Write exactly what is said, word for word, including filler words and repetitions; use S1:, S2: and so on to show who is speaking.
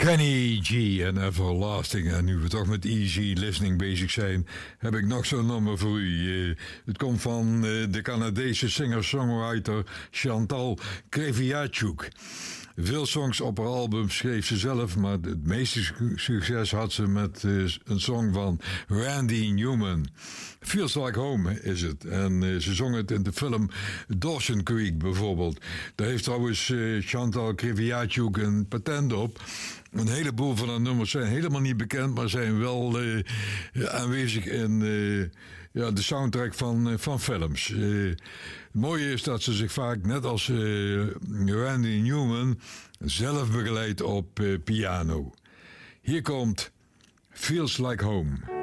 S1: Kenny G en Everlasting. En nu we toch met easy listening bezig zijn, heb ik nog zo'n nummer voor u. Uh, het komt van uh, de Canadese singer-songwriter Chantal Kreviazuk. Veel songs op haar album schreef ze zelf, maar het meeste succes had ze met uh, een song van Randy Newman. Feels Like Home is het. En uh, ze zong het in de film Dawson Creek bijvoorbeeld. Daar heeft trouwens uh, Chantal Kreviazuk een patent op. Een heleboel van haar nummers zijn helemaal niet bekend, maar zijn wel uh, aanwezig in uh, ja, de soundtrack van, uh, van films. Uh, het mooie is dat ze zich vaak, net als uh, Randy Newman, zelf begeleidt op uh, piano. Hier komt Feels Like Home.